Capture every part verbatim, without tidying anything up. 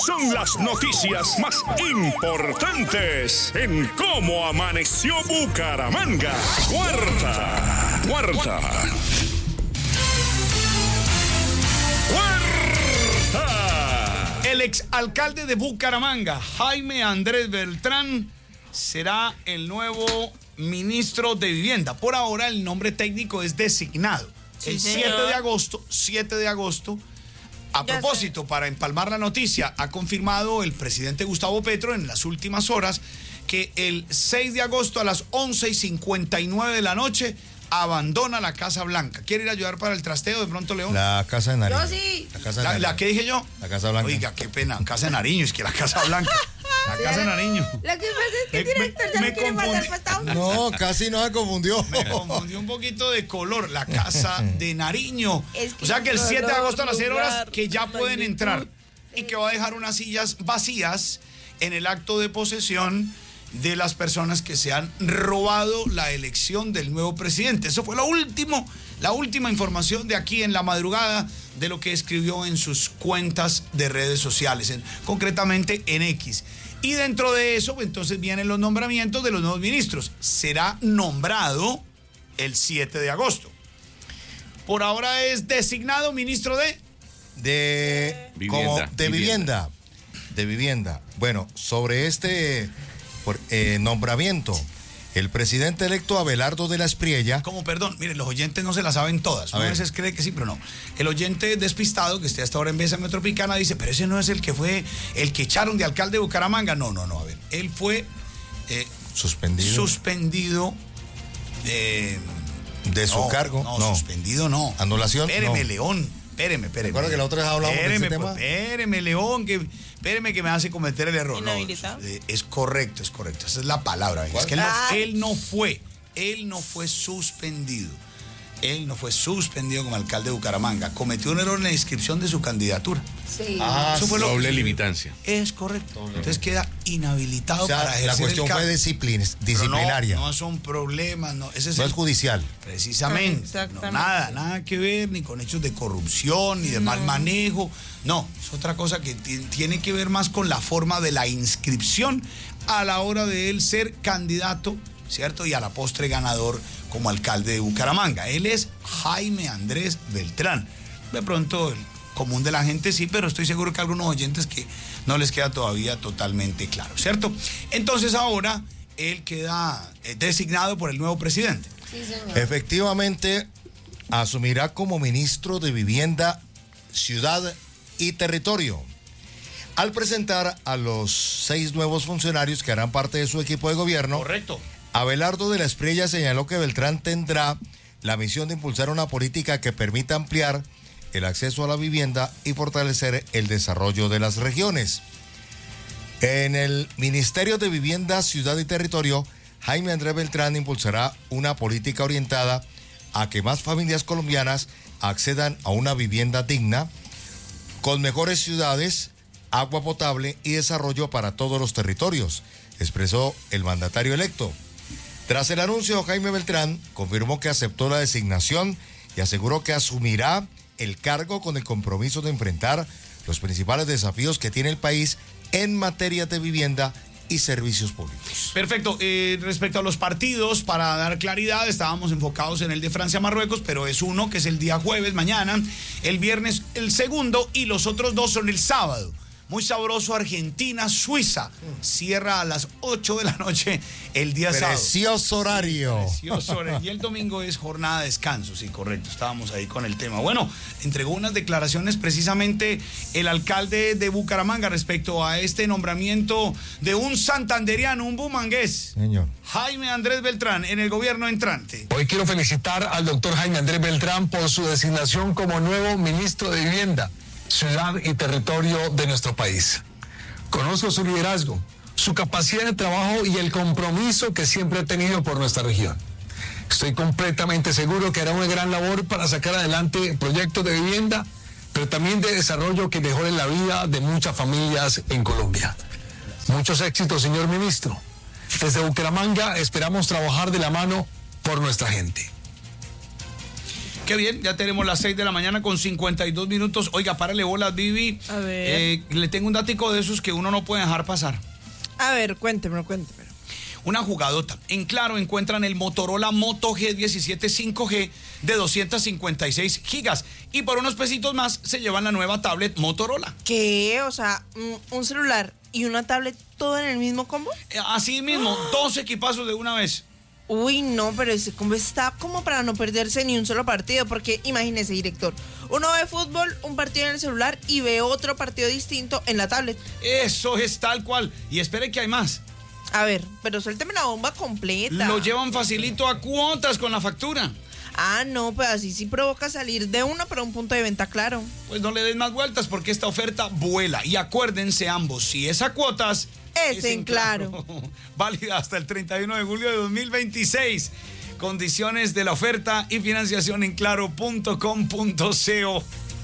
son las noticias más importantes en Cómo Amaneció Bucaramanga. Cuarta, cuarta, cuarta. El exalcalde de Bucaramanga, Jaime Andrés Beltrán, será el nuevo ministro de Vivienda. Por ahora el nombre técnico es designado. Sí, el señor. siete de agosto, siete de agosto, a Ya propósito, sé. para empalmar la noticia, ha confirmado el presidente Gustavo Petro en las últimas horas que el seis de agosto a las once y cincuenta y nueve de la noche abandona la Casa Blanca. ¿Quiere ir a ayudar para el trasteo de pronto, León? La Casa de Nariño. Yo sí. La Casa de ¿La, Nariño. la que dije yo? La Casa Blanca. Oiga, qué pena, Casa de Nariño, es que la Casa Blanca. La Casa de Nariño. Lo que pasa es que Me- el director me- ya me me quiere mandar confundí. para Estados No, casi no se confundió. Me confundió un poquito de color, la Casa de Nariño. Es que O sea que el color, siete de agosto a las cero horas lugar, que ya pueden magnitud. entrar y que va a dejar unas sillas vacías en el acto de posesión de las personas que se han robado la elección del nuevo presidente. Eso fue lo último, la última información de aquí en la madrugada de lo que escribió en sus cuentas de redes sociales, en- concretamente en X. Y dentro de eso, entonces vienen los nombramientos de los nuevos ministros. Será nombrado el siete de agosto. Por ahora es designado ministro de... De, Vivienda, como de vivienda. vivienda. De vivienda. Bueno, sobre este por, eh, nombramiento, el presidente electo Abelardo de la Espriella. Como, perdón, miren, los oyentes no se la saben todas. A Uno a ver. veces cree que sí, pero no. El oyente despistado, que esté hasta ahora en Besa Metropicana, dice, pero ese no es el que fue, el que echaron de alcalde de Bucaramanga. No, no, no, a ver. Él fue eh, Suspendido. suspendido de... de su no, cargo. No, No. suspendido no. Anulación, Espéreme, no. León. Espéreme, espéreme. Recuerda que la otra vez hablamos de ese Espéreme, tema. pues, espéreme, León, que espéreme que me hace cometer el error. No, ¿Inhabilitado? eh, es correcto, es correcto. Esa es la palabra. Es que él no, Ah. él no fue, él no fue suspendido. Él no fue suspendido como alcalde de Bucaramanga. Cometió un error en la inscripción de su candidatura. Sí. Ah, Eso fue lo Doble que- limitancia. Es correcto. Entonces queda inhabilitado O sea, para ejercer la cuestión el cargo. fue disciplin- Pero disciplinaria. No, No, no son problemas, no. Ese es, es el- judicial. Precisamente. Exactamente. No, nada, nada que ver ni con hechos de corrupción ni de mal manejo. No, es otra cosa que ti- tiene que ver más con la forma de la inscripción a la hora de él ser candidato, ¿cierto? Y a la postre ganador como alcalde de Bucaramanga. Él es Jaime Andrés Beltrán. De pronto el común de la gente sí, pero estoy seguro que a algunos oyentes que no les queda todavía totalmente claro, ¿cierto? Entonces ahora él queda eh, designado por el nuevo presidente. Sí, señor. Efectivamente, asumirá como ministro de Vivienda, Ciudad y Territorio. Al presentar a los seis nuevos funcionarios que harán parte de su equipo de gobierno, Correcto. Abelardo de la Espriella señaló que Beltrán tendrá la misión de impulsar una política que permita ampliar el acceso a la vivienda y fortalecer el desarrollo de las regiones. En el Ministerio de Vivienda, Ciudad y Territorio, Jaime Andrés Beltrán impulsará una política orientada a que más familias colombianas accedan a una vivienda digna, con mejores ciudades, agua potable y desarrollo para todos los territorios, expresó el mandatario electo. Tras el anuncio, Jaime Beltrán confirmó que aceptó la designación y aseguró que asumirá el cargo con el compromiso de enfrentar los principales desafíos que tiene el país en materia de vivienda y servicios públicos. Perfecto. Eh, respecto a los partidos, para dar claridad, estábamos enfocados en el de Francia-Marruecos, pero es uno que es el día jueves, mañana, el viernes el segundo y los otros dos son el sábado. Muy sabroso, Argentina-Suiza. Cierra a las ocho de la noche el día sábado. Precioso horario. Precioso horario. Y el domingo es jornada de descanso, sí, correcto. Estábamos ahí con el tema. Bueno, entregó unas declaraciones precisamente el alcalde de Bucaramanga respecto a este nombramiento de un santanderiano, un bumangués. Señor. Jaime Andrés Beltrán, en el gobierno entrante. Hoy quiero felicitar al doctor Jaime Andrés Beltrán por su designación como nuevo ministro de Vivienda, Ciudad y Territorio de nuestro país. Conozco su liderazgo, su capacidad de trabajo y el compromiso que siempre ha tenido por nuestra región. Estoy completamente seguro que hará una gran labor para sacar adelante proyectos de vivienda, pero también de desarrollo que mejoren la vida de muchas familias en Colombia. Muchos éxitos, señor ministro. Desde Bucaramanga esperamos trabajar de la mano por nuestra gente. Qué bien, ya tenemos las seis de la mañana con cincuenta y dos minutos. Oiga, párale bolas, Vivi. A ver. Eh, le tengo un datico de esos que uno no puede dejar pasar. A ver, cuéntemelo, cuéntemelo. Una jugadota. En Claro encuentran el Motorola Moto G diecisiete cinco G de doscientos cincuenta y seis gigas. Y por unos pesitos más se llevan la nueva tablet Motorola. ¿Qué? O sea, un celular y una tablet todo en el mismo combo. Eh, Así mismo, ¡oh! Dos equipazos de una vez. Uy, no, pero ese combo está como para no perderse ni un solo partido, porque imagínese, director, uno ve fútbol, un partido en el celular y ve otro partido distinto en la tablet. Eso es tal cual. Y espere que hay más. A ver, pero suélteme la bomba completa. Lo llevan facilito a cuotas con la factura. Ah, no, pues así sí provoca salir de uno para un punto de venta, claro. Pues no le den más vueltas porque esta oferta vuela. Y acuérdense ambos, si es a cuotas... Es, es en Claro. claro. Válida hasta el treinta y uno de julio de dos mil veintiséis. Condiciones de la oferta y financiación en claro punto com punto co.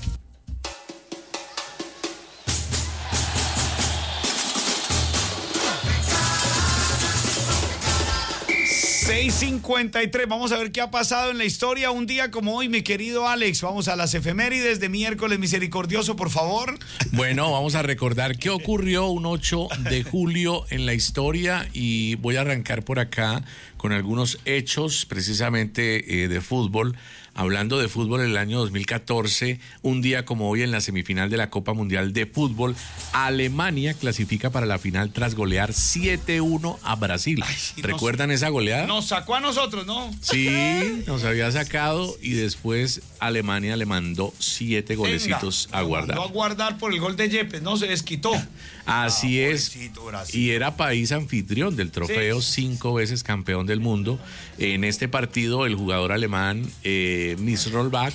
seis cincuenta y tres, vamos a ver qué ha pasado en la historia un día como hoy, mi querido Alex. Vamos a las efemérides de miércoles misericordioso, por favor. Bueno, vamos a recordar qué ocurrió un ocho de julio en la historia y voy a arrancar por acá con algunos hechos precisamente eh, de fútbol. Hablando de fútbol, en el año dos mil catorce, un día como hoy en la semifinal de la Copa Mundial de Fútbol, Alemania clasifica para la final tras golear siete uno a Brasil. Ay, sí, ¿recuerdan nos, esa goleada? Nos sacó a nosotros, ¿no? Sí, nos había sacado y después Alemania le mandó siete golecitos Venga, a guardar. Mandó a guardar por el gol de Yepes, ¿no? Se desquitó. Así ah, es. Y era país anfitrión del trofeo, sí. Cinco veces campeón del mundo. En este partido, el jugador alemán eh, Misrollback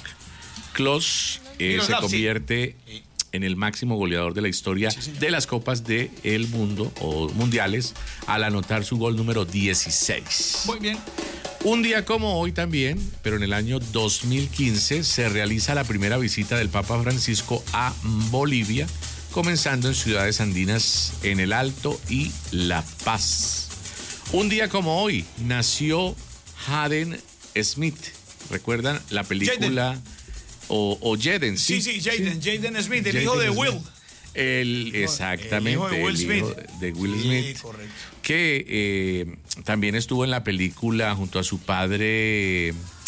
Klose eh, se convierte sí. en el máximo goleador de la historia sí, de las Copas del Mundo o Mundiales al anotar su gol número dieciséis. Muy bien. Un día como hoy también, pero en el año dos mil quince, se realiza la primera visita del Papa Francisco a Bolivia, comenzando en ciudades andinas en el Alto y La Paz. Un día como hoy nació Jaden Smith. ¿Recuerdan la película? Jaden. O, o Jaden, sí. Sí, sí, Jaden, sí. Jaden Smith, el Jaden hijo de Smith. Will. El, exactamente, el hijo de Will Smith. De Will Smith, sí, correcto. Que eh, también estuvo en la película junto a su padre.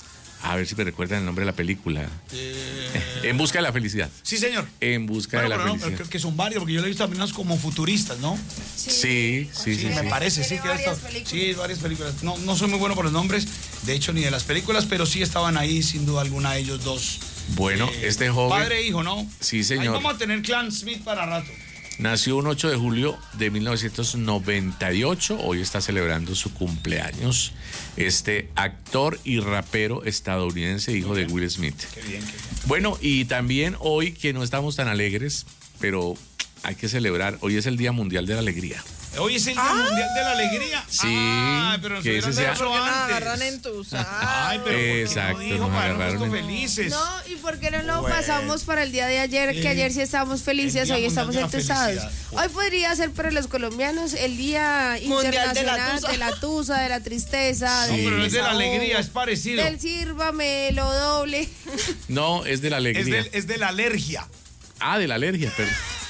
A ver si me recuerdan el nombre de la película. Eh... En busca de la felicidad. Sí, señor. En busca bueno, de la no, felicidad. Creo que son varios, porque yo lo he visto también como futuristas, ¿no? Sí, sí, sí. sí, sí me sí. parece, sí. Que varias estado, sí, varias películas. No, no soy muy bueno por los nombres, de hecho, ni de las películas, pero sí estaban ahí, sin duda alguna, ellos dos. Bueno, eh, este joven... Padre e hijo, ¿no? Sí, señor. Ahí vamos a tener Clan Smith para rato. Nació un ocho de julio de mil novecientos noventa y ocho, hoy está celebrando su cumpleaños, este actor y rapero estadounidense, hijo de Will Smith. Qué bien, qué bien. Bueno, y también hoy, que no estamos tan alegres, pero hay que celebrar, hoy es el Día Mundial de la Alegría. Hoy es el Día ah, Mundial de la Alegría. Sí. Ay, pero nos que ese sea... antes. agarran entusados. Ay, pero exacto, no dijo, nos para agarraron felices. No, ¿y por qué no lo bueno. pasamos para el día de ayer? Que ayer sí estábamos felices, hoy estamos entusados. Hoy podría ser para los colombianos el Día Mundial Internacional de la Tusa, de, de la tristeza. Sí. Del no, pero es de la desahogo, alegría, es parecido. Del sírvame, lo doble. No, es de la alegría. Es de, es de la alergia. Ah, de la alergia, perdón.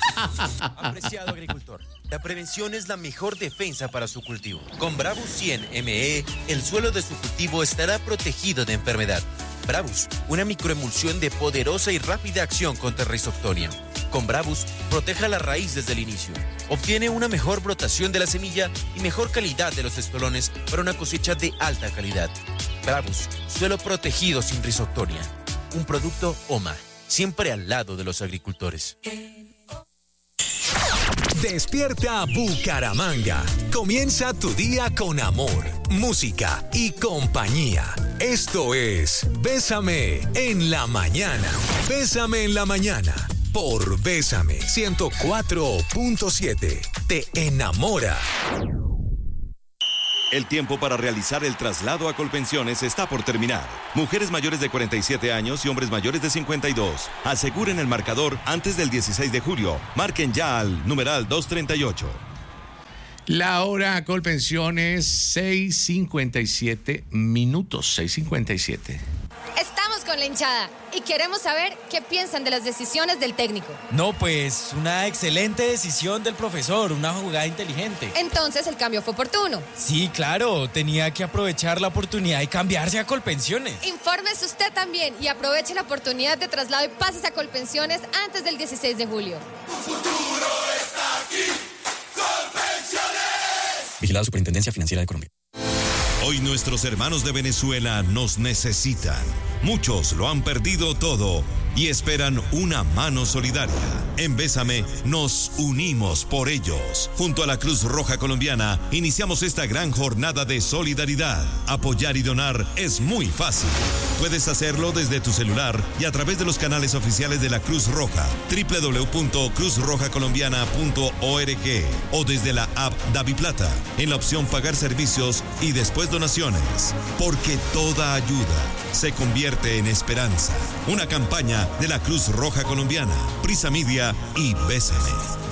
Apreciado agricultor, la prevención es la mejor defensa para su cultivo. Con Bravus cien M E, el suelo de su cultivo estará protegido de enfermedad. Bravus, una microemulsión de poderosa y rápida acción contra Rhizoctonia. Con Bravus, proteja la raíz desde el inicio. Obtiene una mejor brotación de la semilla y mejor calidad de los estolones para una cosecha de alta calidad. Bravus, suelo protegido sin Rhizoctonia. Un producto O M A, siempre al lado de los agricultores. Despierta Bucaramanga. Comienza tu día con amor, música y compañía. Esto es Bésame en la mañana. Bésame en la mañana por Bésame ciento cuatro punto siete. Te enamora. El tiempo para realizar el traslado a Colpensiones está por terminar. Mujeres mayores de cuarenta y siete años y hombres mayores de cincuenta y dos. Aseguren el marcador antes del dieciséis de julio. Marquen ya al numeral doscientos treinta y ocho. La hora Colpensiones, seis cincuenta y siete minutos, seis cincuenta y siete. Estamos con la hinchada y queremos saber qué piensan de las decisiones del técnico. No, pues una excelente decisión del profesor, una jugada inteligente. Entonces el cambio fue oportuno. Sí, claro, tenía que aprovechar la oportunidad y cambiarse a Colpensiones. Infórmese usted también y aproveche la oportunidad de traslado y pases a Colpensiones antes del dieciséis de julio. Tu futuro está aquí, Colpensiones. Vigilado Superintendencia Financiera de Colombia. Hoy nuestros hermanos de Venezuela nos necesitan. Muchos lo han perdido todo y esperan una mano solidaria. En Bésame nos unimos por ellos. Junto a la Cruz Roja Colombiana iniciamos esta gran jornada de solidaridad. Apoyar y donar es muy fácil. Puedes hacerlo desde tu celular y a través de los canales oficiales de la Cruz Roja, doble u doble u doble u punto cruz roja colombiana punto org o desde la app DaviPlata en la opción Pagar servicios y después donaciones. Porque toda ayuda se convierte en esperanza. Una campaña de la Cruz Roja Colombiana, Prisa Media y Bésame.